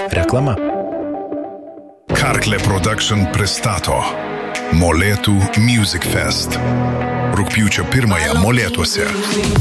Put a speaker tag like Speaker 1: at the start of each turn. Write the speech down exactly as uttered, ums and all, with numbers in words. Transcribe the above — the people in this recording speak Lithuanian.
Speaker 1: Reklama.
Speaker 2: Karklė Production pristato Molėtų Music Fest. Rugpjūčio pirmąją Molėtuose.